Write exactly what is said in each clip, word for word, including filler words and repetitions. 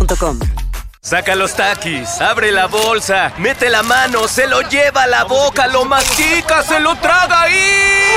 punto com. Saca los taquis, abre la bolsa, mete la mano, se lo lleva a la boca, lo mastica, se lo traga y...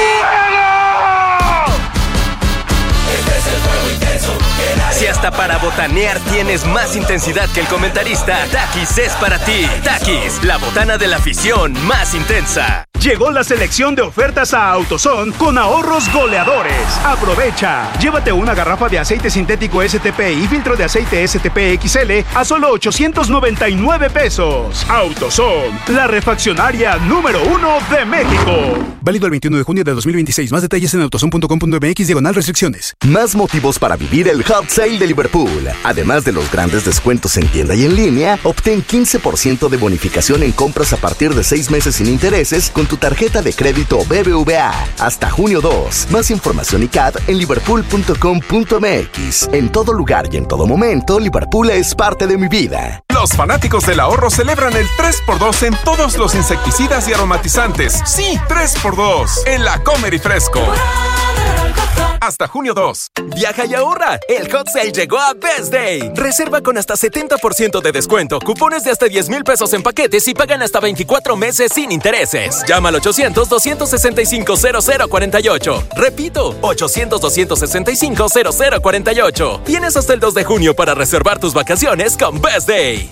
Este es el fuego intenso que nadie... Si hasta para botanear tienes más intensidad que el comentarista, Takis es para ti. Takis, la botana de la afición más intensa. Llegó la selección de ofertas a AutoZone con ahorros goleadores. Aprovecha. Llévate una garrafa de aceite sintético S T P y filtro de aceite S T P X L a solo ochocientos noventa y nueve pesos. AutoZone, la refaccionaria número uno de México. Válido el veintiuno de junio de dos mil veintiséis. Más detalles en autozone punto com punto m x diagonal restricciones. Más motivos para vivir el Hot Sale de Liverpool. Además de los grandes descuentos en tienda y en línea, obtén quince por ciento de bonificación en compras a partir de seis meses sin intereses con tu tarjeta de crédito B B V A. Hasta junio dos. Más información y C A D en liverpool punto com punto m x. En todo lugar y en todo momento, Liverpool es parte de mi vida. Los fanáticos del ahorro celebran el tres por dos en todos los insecticidas y aromatizantes. Sí, tres por dos en la Comer y Fresco. Hasta junio dos. Viaja y ahorra. El Hot Sale llegó a Best Day. Reserva con hasta setenta por ciento de descuento, cupones de hasta diez mil pesos en paquetes y pagan hasta veinticuatro meses sin intereses. Llama al ochocientos, doscientos sesenta y cinco, cero cero cuarenta y ocho. Repito, ochocientos, doscientos sesenta y cinco, cero cero cuarenta y ocho. Tienes hasta el dos de junio para reservar tus vacaciones con Best Day.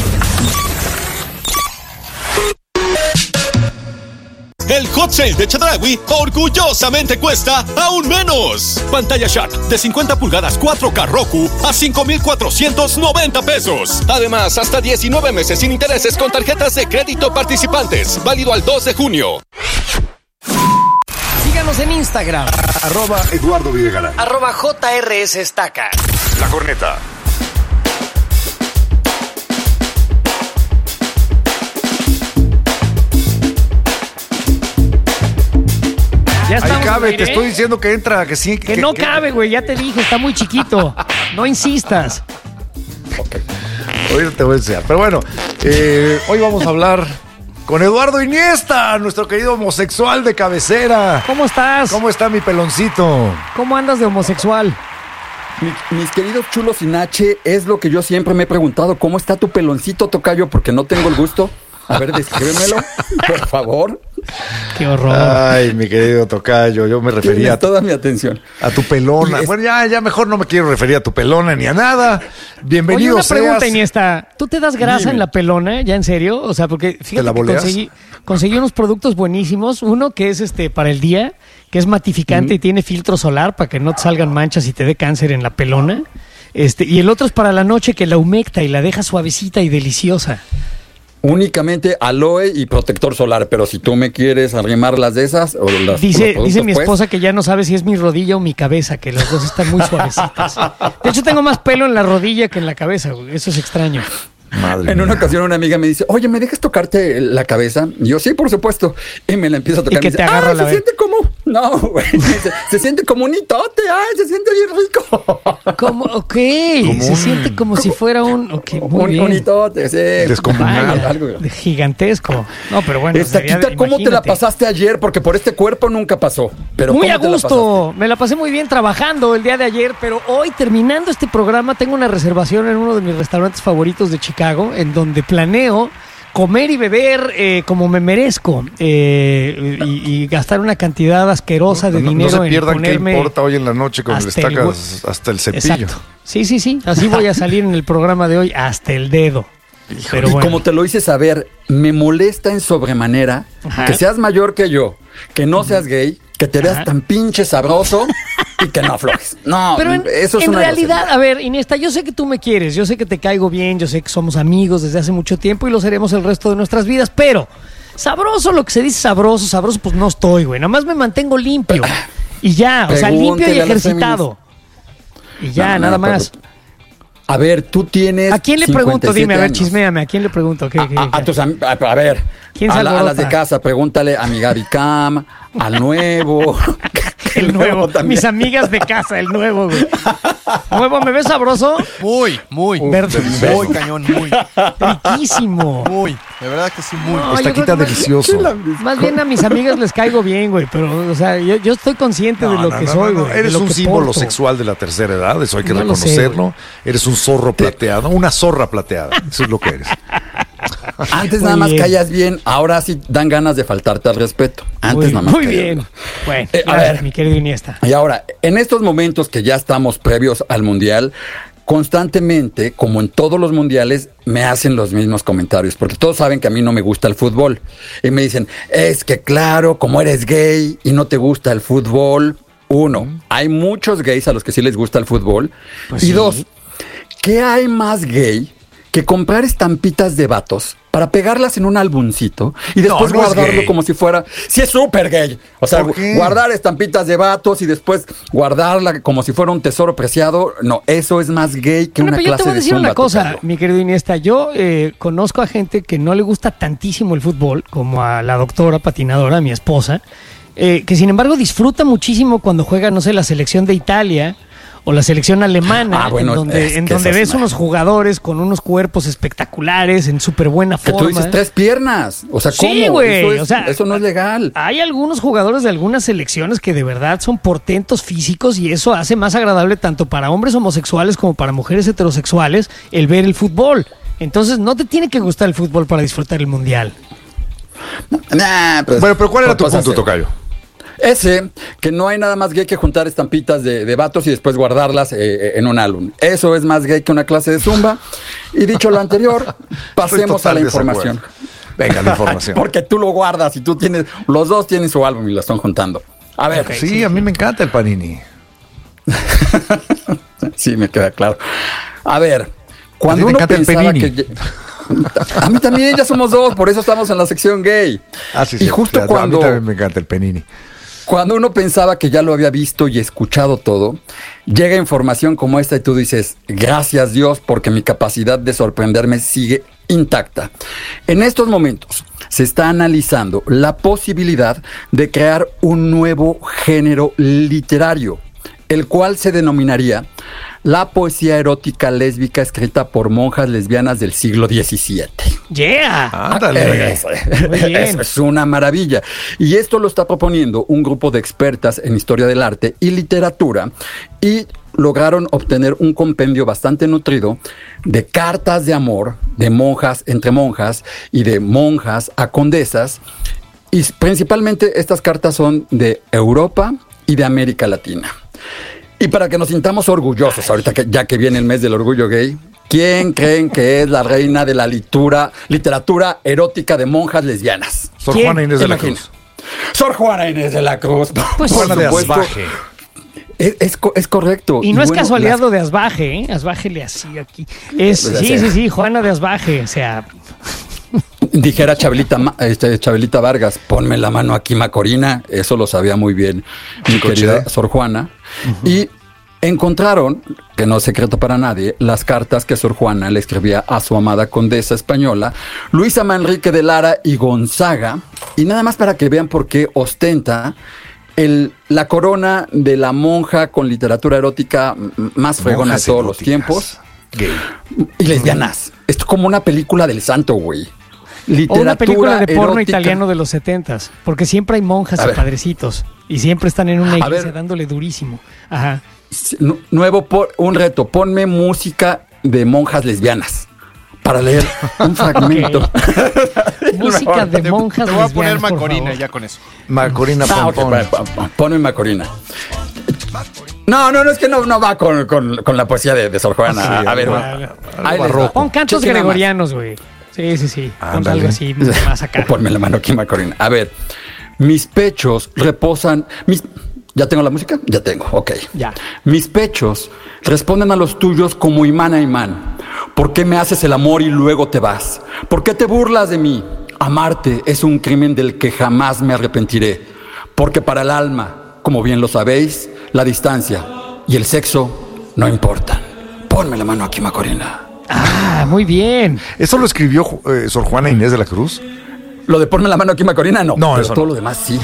El Hot Sale de Chedraui orgullosamente cuesta aún menos. Pantalla Sharp de cincuenta pulgadas cuatro K Roku a cinco mil cuatrocientos noventa pesos. Además, hasta diecinueve meses sin intereses con tarjetas de crédito participantes. Válido al dos de junio. Síganos en Instagram. Arroba Eduardo Videgaray. Arroba J R S Estaca. La Corneta. Ya Ahí cabe, aire, te ¿eh? estoy diciendo que entra, que sí. Que, que no que... cabe, güey, ya te dije, está muy chiquito. No insistas. Okay. Ahorita te voy a enseñar. Pero bueno, eh, hoy vamos a hablar con Eduardo Iniesta, nuestro querido homosexual de cabecera. ¿Cómo estás? ¿Cómo está mi peloncito? ¿Cómo andas de homosexual? Mis, mis queridos chulos sin H, es lo que yo siempre me he preguntado. ¿Cómo está tu peloncito, tocayo? Porque no tengo el gusto. A ver, descríbemelo, por favor. Qué horror. Ay, mi querido tocayo, yo me refería a toda mi atención. A tu pelona. Es... Bueno, ya, ya mejor no me quiero referir a tu pelona ni a nada. Bienvenido. Oye, una pregunta, seas... Iniesta. ¿Tú te das grasa Dime. en la pelona? ¿Ya en serio? O sea, porque fíjate ¿Te la que boleas? conseguí, conseguí unos productos buenísimos. Uno que es este para el día, que es matificante mm. y tiene filtro solar para que no te salgan manchas y te dé cáncer en la pelona. Este, y el otro es para la noche, que la humecta y la deja suavecita y deliciosa. Únicamente aloe y protector solar, pero si tú me quieres arrimar las de esas o las, dice, dice mi pues, esposa que ya no sabe si es mi rodilla o mi cabeza, que las dos están muy suavecitas. De hecho, tengo más pelo en la rodilla que en la cabeza, güey. Eso es extraño. Madre en mía. Una ocasión una amiga me dice, oye, ¿me dejas tocarte la cabeza? Y yo, sí, por supuesto. Y me la empiezo a tocar. Y que y me te dice, agarra ah, la se siente como... No, güey. Se, se siente como un hitote. Ay, se siente bien rico. Como, ok. Como se un, siente como, como si fuera un... Okay, muy un, bien. un hitote, sí. Descomunal. Algo gigantesco. No, pero bueno. Estaquita, ¿cómo te la pasaste ayer? Porque por este cuerpo nunca pasó. Pero muy a gusto. Me la pasé muy bien trabajando el día de ayer, pero hoy, terminando este programa, tengo una reservación en uno de mis restaurantes favoritos de Chicago, en donde planeo comer y beber eh, como me merezco eh, y, y gastar una cantidad asquerosa de no, no, dinero no se pierdan en ponerme qué importa hoy en la noche cuando le estacas el... hasta el cepillo. Exacto. Sí, sí, sí. Así voy a salir en el programa de hoy hasta el dedo. Pero y bueno. Como te lo hice saber, me molesta en sobremanera Ajá. que seas mayor que yo, que no seas gay, que te veas Ajá. tan pinche sabroso y que no aflojes. No, pero en, eso es en una realidad, grosería. A ver, Iniesta, yo sé que tú me quieres, yo sé que te caigo bien, yo sé que somos amigos desde hace mucho tiempo y lo seremos el resto de nuestras vidas, pero sabroso, lo que se dice sabroso, sabroso, pues no estoy, güey. Nada más me mantengo limpio y ya, o sea, limpio y ejercitado. Y ya, no, nada no, más. Pero... A ver, tú tienes. ¿A quién le pregunto? Dime, a ver, años. chisméame. ¿A quién le pregunto? ¿Qué, a, qué, a, qué? a tus am- a, a ver, ¿Quién a, se la, a las de casa, pregúntale a mi Gaby Cam, al nuevo. El nuevo, mis amigas de casa, el nuevo, güey. Nuevo, ¿me ves sabroso? Muy, muy. Verde. Muy cañón, muy. Riquísimo. Muy. De verdad que sí, muy. No, Está yo creo quita que más- delicioso. Más bien a mis amigas les caigo bien, güey, pero, o sea, yo, yo estoy consciente de No, lo no, que no, soy, no, no. güey. de Eres lo un que símbolo porto. sexual de la tercera edad, eso hay que No lo sé, reconocerlo. Eres un zorro plateado, una zorra plateada. Eso es lo que eres. Antes Muy nada más bien. callas bien, ahora sí dan ganas de faltarte al respeto. Antes Muy, nada más muy callas bien. Bueno, Eh, a gracias, ver. mi querido Iniesta. Y ahora, en estos momentos que ya estamos previos al Mundial, constantemente, como en todos los mundiales, me hacen los mismos comentarios, porque todos saben que a mí no me gusta el fútbol. Y me dicen, es que claro, como eres gay y no te gusta el fútbol. Uno, hay muchos gays a los que sí les gusta el fútbol. Pues y sí. dos, ¿qué hay más gay que comprar estampitas de vatos para pegarlas en un álbumcito y después No, no es guardarlo gay. como si fuera... Sí, es súper gay. O sea, ¿Por qué? guardar estampitas de vatos y después guardarla como si fuera un tesoro preciado. No, eso es más gay que Bueno, una pero yo clase te voy a de decir zumba, una cosa, tocayo. mi querido Iniesta. Yo eh, conozco a gente que no le gusta tantísimo el fútbol, como a la doctora patinadora, mi esposa, eh, que sin embargo disfruta muchísimo cuando juega, no sé, la selección de Italia o la selección alemana, Ah, bueno, en donde, es en que donde esas ves no. unos jugadores con unos cuerpos espectaculares, en súper buena Que forma. tú dices tres piernas. O sea, ¿cómo? Sí, güey. Eso, es- o sea, eso no es legal. Hay algunos jugadores de algunas selecciones que de verdad son portentos físicos y eso hace más agradable tanto para hombres homosexuales como para mujeres heterosexuales el ver el fútbol. Entonces no te tiene que gustar el fútbol para disfrutar el mundial. Nah, pues, Bueno, pero ¿cuál era por tu cosas punto, de- tocayo? Ese, que no hay nada más gay que juntar estampitas de, de vatos y después guardarlas eh, en un álbum. Eso es más gay que una clase de zumba. Y dicho lo anterior, pasemos a total la desacuerdo. información. Venga, la información. Porque tú lo guardas y tú tienes, los dos tienen su álbum y lo están juntando. A ver, Sí, a mí me encanta el panini. sí, me queda claro. A ver, ¿A ti cuando te uno encanta el pensaba penini? que... A mí también, ya somos dos, por eso estamos en la sección gay. Ah, sí, y sí. justo A mí cuando... también me encanta el penini. Cuando uno pensaba que ya lo había visto y escuchado todo, llega información como esta y tú dices, gracias Dios, porque mi capacidad de sorprenderme sigue intacta. En estos momentos se está analizando la posibilidad de crear un nuevo género literario, el cual se denominaría la poesía erótica lésbica escrita por monjas lesbianas del siglo diecisiete. ¡Yeah! Ándale. Eso, Muy bien. eso es una maravilla. Y esto lo está proponiendo un grupo de expertas en historia del arte y literatura y lograron obtener un compendio bastante nutrido de cartas de amor de monjas entre monjas y de monjas a condesas. Y principalmente estas cartas son de Europa y de América Latina. Y para que nos sintamos orgullosos, ahorita que ya que viene el mes del orgullo gay, ¿quién creen que es la reina de la litura, literatura erótica de monjas lesbianas? Sor ¿Quién? Juana Inés de la Imagina. Cruz. Sor Juana Inés de la Cruz. Pues Por Juana de supuesto. Asbaje. Es, es co- es correcto. Y no es bueno, casualidad las- lo de Asbaje, ¿eh? Asbaje le hacía aquí. Es, Pues, sí, o sea. sí, sí, Juana de Asbaje. O sea, Dijera Chabelita, Ma- este, Chabelita Vargas, ponme la mano aquí, Macorina. Eso lo sabía muy bien mi Chico querida chida. Sor Juana. Y encontraron, que no es secreto para nadie, las cartas que Sor Juana le escribía a su amada condesa española, Luisa Manrique de Lara y Gonzaga. Y nada más para que vean por qué ostenta el, la corona de la monja con literatura erótica m- más fregona de Monjas todos los eróticas. tiempos. Gay. Y lesbianas. Esto es como una película del santo, güey. o Literatura una película de porno erótica. italiano de los setentas. Porque siempre hay monjas A y ver. padrecitos. Y siempre están en una A iglesia ver. dándole durísimo. Ajá. Nu- Nuevo, por, un reto. Ponme música de monjas lesbianas. Para leer un fragmento. Música de Te, monjas te voy a poner lesbianas, por Macorina favor. ya con eso. Macorina Ah, ok, Pompón. pa- pa- pa- ponme Macorina. No, no, no, es que no, no va con, con- con la poesía de, de Sor Juana. Sí, a ver, algo- va. algo Ahí les va. barroco. Pon cantos Chequen nada más. gregorianos, güey. Sí, sí, sí. Pon Ándale. algo así más acá. Ponme la mano aquí, Macorina. A ver, mis pechos reposan. Mis... ¿Ya tengo la música? Ya tengo, ok. Ya. Mis pechos responden a los tuyos como imán a imán. ¿Por qué me haces el amor y luego te vas? ¿Por qué te burlas de mí? Amarte es un crimen del que jamás me arrepentiré. Porque para el alma, como bien lo sabéis, la distancia y el sexo no importan. Ponme la mano aquí, Macorina. Ah, muy bien. ¿Eso lo escribió eh, Sor Juana Inés de la Cruz? Lo de ponme la mano aquí, Macorina, no. No, pero eso todo no. lo demás sí.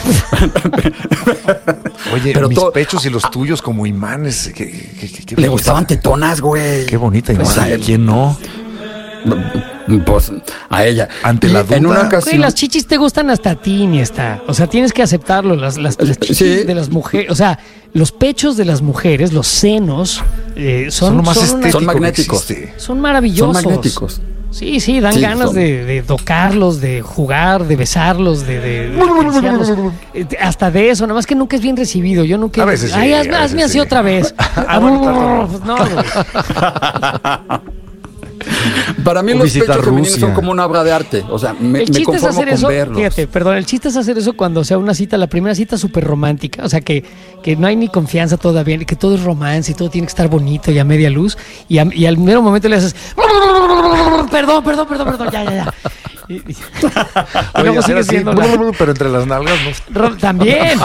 Oye, Pero mis todo- pechos y los tuyos como imanes. ¿Qué, qué- qué- qué Le belleza. gustaban tetonas, güey. Qué bonita Pues imagen. a él. ¿Quién no? Pues a ella. Ante Y la en duda- una Güey, ocasión. las chichis te gustan hasta a ti, ni está. O sea, tienes que aceptarlo. Las, las, las chichis Sí. de las mujeres, o sea, los pechos de las mujeres, los senos, eh, son, Son lo más son una- estético Son magnéticos. que existe. son maravillosos. Son magnéticos. Sí, sí, dan Sí, ganas son. de, de tocarlos, de jugar, de besarlos, de, de, de acariciarlos. Eh, hasta de eso, nada más que nunca es bien recibido. Yo nunca. A veces sí, Ay, a hazme, veces hazme así sí. otra vez. Ah, bueno, claro. Pues no, güey. Para mí O los visitar pechos femeninos Rusia. son como una obra de arte. O sea, me, El me chiste es conformo hacer con eso, verlos. fíjate, perdón, el chiste es hacer eso cuando sea una cita, la primera cita súper romántica, o sea, que, que no hay ni confianza todavía, que todo es romance y todo tiene que estar bonito y a media luz, y, a- y al mero momento le haces, perdón, perdón, perdón, perdón, ya, ya, ya. Y, y- y Oye, luego hacer sigue así, siendo la- pero entre las nalgas no. Ro- también.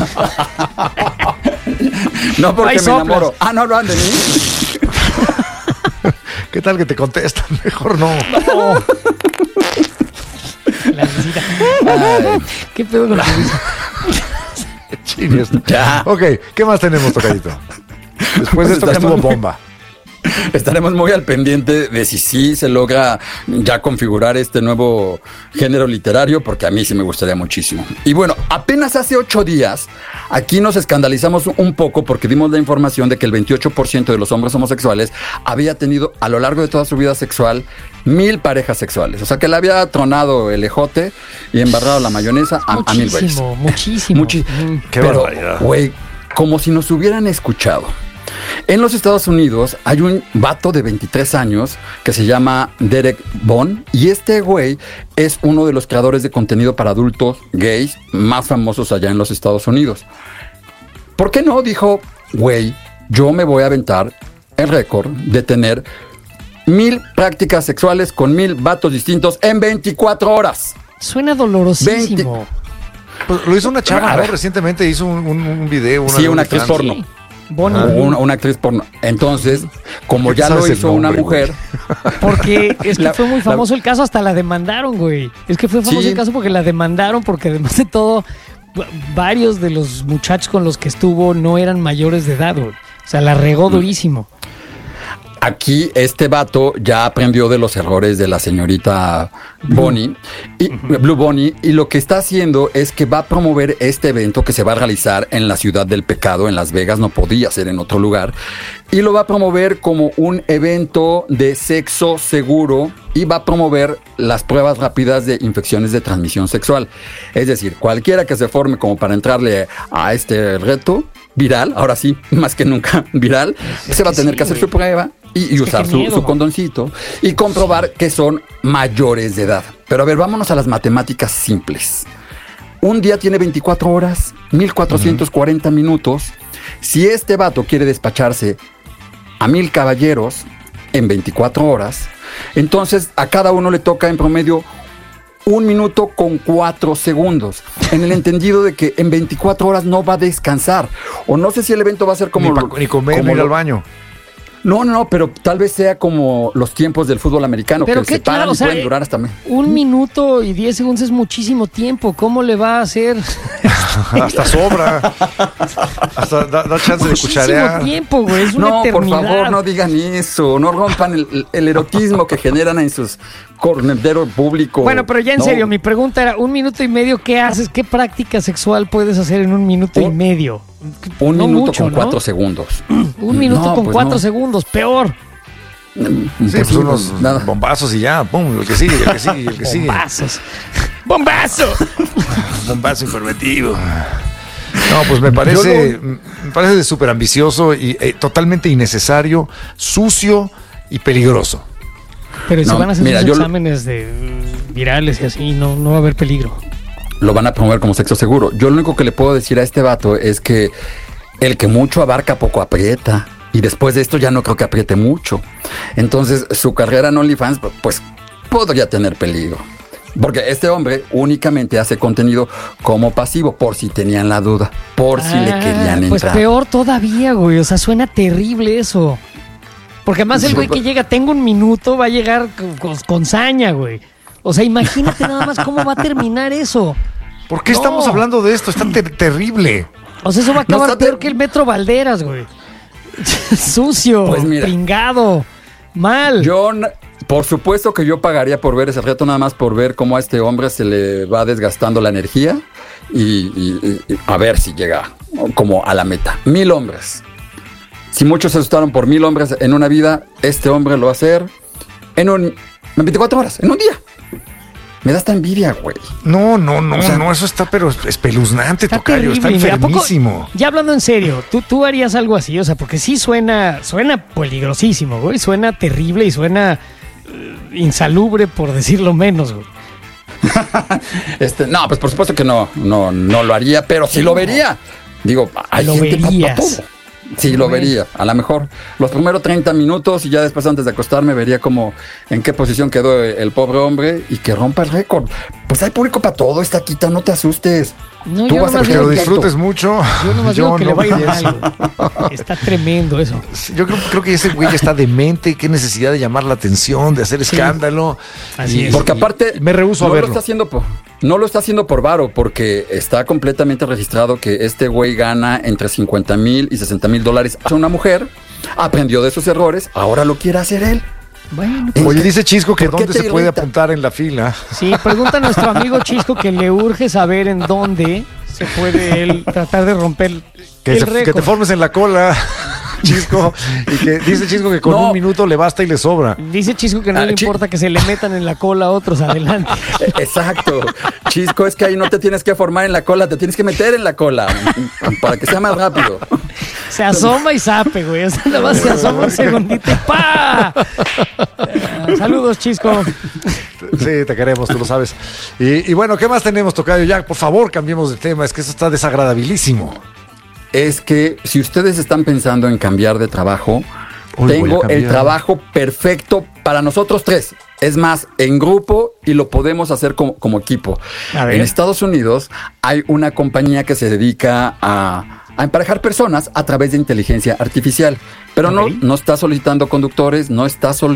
No porque Hay me soplas. enamoro. Ah, no hablan de mí. ¿Qué tal que te contestan? Mejor no. La risita. ¿Qué pedo con la risa? Chines. Ya. Ok, ¿qué más tenemos, tocadito? Después de esto que estuvo Estaremos muy- bomba. Estaremos muy al pendiente de si sí se logra ya configurar este nuevo género literario, porque a mí sí me gustaría muchísimo. Y bueno, apenas hace ocho días, aquí nos escandalizamos un poco porque dimos la información de que el veintiocho por ciento de los hombres homosexuales había tenido a lo largo de toda su vida sexual mil parejas sexuales. O sea, que le había tronado el ejote y embarrado la mayonesa a, a mil güeyes. Muchísimo, muchísimo. Muchi- Mm. Qué Pero, barbaridad. güey, como si nos hubieran escuchado. En los Estados Unidos hay un vato de veintitrés años que se llama Derek Bond y este güey es uno de los creadores de contenido para adultos gays más famosos allá en los Estados Unidos. ¿Por qué no? Dijo, güey, yo me voy a aventar el récord de tener mil prácticas sexuales con mil vatos distintos en veinticuatro horas. Suena dolorosísimo. Pues lo hizo una chava, A ¿no? ver. Recientemente hizo un, un- un video. Una Sí, de una un actriz trans. porno. Sí. Bonnie. O Una, una actriz porno. Entonces, como ¿Qué ya lo sabes el hizo una nombre, mujer, Porque es que La- fue muy la- famoso el caso, hasta la demandaron, güey. Es que fue famoso Sí. el caso porque la demandaron, porque además de todo, va- varios de los muchachos con los que estuvo no eran mayores de edad, güey. O sea, la regó durísimo. aquí este vato ya aprendió de los errores de la señorita Bonnie, y, Blue Bonnie, y lo que está haciendo es que va a promover este evento que se va a realizar en la Ciudad del Pecado, en Las Vegas, no podía ser en otro lugar, y lo va a promover como un evento de sexo seguro y va a promover las pruebas rápidas de infecciones de transmisión sexual. Es decir, cualquiera que se forme como para entrarle a este reto viral, ahora sí, más que nunca viral, se va a tener sí, que hacer güey. su prueba y, y Es que usar qué su, miedo. su condoncito y comprobar que son mayores de edad. Pero a ver, vámonos a las matemáticas simples. Un día tiene veinticuatro horas, mil cuatrocientos cuarenta minutos. Si este vato quiere despacharse a mil caballeros en veinticuatro horas, entonces a cada uno le toca en promedio un minuto con cuatro segundos, en el entendido de que en veinticuatro horas no va a descansar. O no sé si el evento va a ser como... Ni, pa- lo- ni comer, como ni ir lo- al baño. No, no, no, pero tal vez sea como los tiempos del fútbol americano, Pero que qué se paran claro, y o sea, pueden eh, durar hasta... me- Un minuto y diez segundos es muchísimo tiempo. ¿Cómo le va a hacer? Hasta sobra. Hasta da, da chance de Muchísimo cucharear. tiempo, güey. Es una No, por eternidad. favor, no digan eso, no rompan el, el- el erotismo que generan en sus cornederos públicos. Bueno, pero ya en No. serio, mi pregunta era, un minuto y medio, ¿qué haces? ¿Qué práctica sexual puedes hacer en un minuto y Un- medio? Un No minuto mucho, con ¿no? cuatro segundos. Un minuto No, con pues cuatro no. segundos, peor. Sí, Pues pues sí, unos nada. bombazos y ya, pum, el que sigue, el que sigue, el que sigue. Bombazos. ¡Bombazo! Bombazo informativo. No, pues me parece, me parece de súper ambicioso y eh, totalmente innecesario, sucio y peligroso. Pero si No, van a hacer mira, sus yo lo- exámenes de mm, virales y así, no, no va a haber peligro. Lo van a promover como sexo seguro. Yo lo único que le puedo decir a este vato es que el que mucho abarca, poco aprieta. Y después de esto ya no creo que apriete mucho. Entonces su carrera en OnlyFans, pues podría tener peligro. Porque este hombre únicamente hace contenido como pasivo, por si tenían la duda, por si le Ah, querían pues entrar. peor todavía, güey. O sea, suena terrible eso. Porque además el Sí, güey que pues- llega, tengo un minuto, va a llegar con, con- con saña, güey. O sea, imagínate nada más cómo va a terminar eso. ¿Por qué No. estamos hablando de esto? Está ter- terrible. O sea, eso va a No, acabar está peor ter- que el Metro Valderas, güey. Sucio, Pues mira. pringado, mal. Yo, n- por supuesto que yo pagaría por ver ese reto, nada más por ver cómo a este hombre se le va desgastando la energía y, y- y- y a ver si llega como a la meta. Mil hombres. Si muchos se asustaron por mil hombres en una vida, este hombre lo va a hacer en un en veinticuatro horas, en un día. Me da esta envidia, güey. No, no, no, O sea, no, eso está pero espeluznante, Está tocayo, está terrible. ¿A poco- enfermísimo. ya hablando en serio, ¿tú, tú harías algo así, o sea, porque sí suena, suena peligrosísimo, güey, suena terrible y suena eh, insalubre, por decirlo menos, güey. Este, no, pues por supuesto que no, no, no lo haría, pero sí lo vería. Digo, hay Lo gente para verías. todo. Sí, lo vería. A lo mejor los primeros treinta minutos y ya después antes de acostarme vería como en qué posición quedó el pobre hombre y que rompa el récord. Pues hay público para todo, esta quita, no te asustes. No, Tú yo vas a nomás Que digo lo que- disfrutes mucho. Yo nomás digo que le no va a ir pienso. mal, güey. Está tremendo eso. Yo creo, creo que ese güey ya está demente, qué necesidad de llamar la atención, de hacer escándalo. Así Y- es. Porque aparte me rehúso no a lo verlo. está haciendo por no lo está haciendo por varo, porque está completamente registrado que este güey gana entre cincuenta mil y sesenta mil dólares a una mujer, aprendió de sus errores, ahora lo quiere hacer él. Bueno, Oye, dice Chisco que ¿Por qué dónde te se puede irrita? apuntar en la fila. sí, pregunta a nuestro amigo Chisco que le urge saber en dónde se puede él tratar de romper Que, el se- récord. que te formes en la cola, Chisco. Y que dice Chisco que con No. un minuto le basta y le sobra. Dice Chisco que no Ah, le Chi- importa que se le metan en la cola a otros adelante. Eh, Exacto. Chisco, es que ahí no te tienes que formar en la cola, te tienes que meter en la cola para que sea más rápido. Se asoma y sape, güey. O sea, nada más se asoma un segundito y ¡pa! Ah, saludos, Chisco. Sí, te queremos, tú lo sabes. Y, y bueno, ¿qué más tenemos, tocayo? Ya, por favor, cambiemos de tema. Es que eso está desagradabilísimo. Es que si ustedes están pensando en cambiar de trabajo, Uy, voy a tengo cambiar. el trabajo perfecto para nosotros tres. Es más, en grupo y lo podemos hacer como, como equipo. A ver. En Estados Unidos hay una compañía que se dedica a, a emparejar personas a través de inteligencia artificial, pero no, Ok. no está solicitando conductores, no está solicitando